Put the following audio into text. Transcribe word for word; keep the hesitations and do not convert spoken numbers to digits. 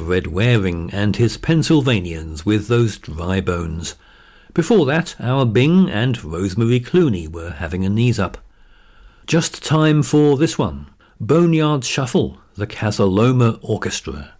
Red Waring and his Pennsylvanians with those dry bones. Before that, our Bing and Rosemary Clooney were having a knees up. Just time for this one, Boneyard Shuffle, the Casaloma Orchestra.